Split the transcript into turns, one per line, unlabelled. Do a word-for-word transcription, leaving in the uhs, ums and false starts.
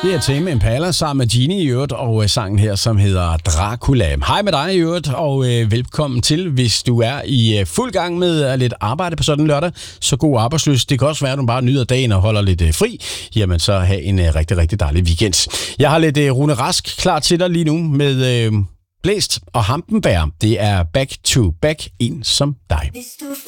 Det er Tame Impala sammen med Genie i øvrigt, og øh, sangen her, som hedder Dracula. Hej med dig i øvrigt, og øh, velkommen til. Hvis du er i øh, fuld gang med øh, lidt arbejde på sådan en lørdag, så god arbejdsløs. Det kan også være, at du bare nyder dagen og holder lidt øh, fri. Jamen, så have en øh, rigtig, rigtig dejlig weekend. Jeg har lidt øh, Rune Rask klar til dig lige nu med øh, Blæst og Hampenbær. Det er Back to Back, en som dig.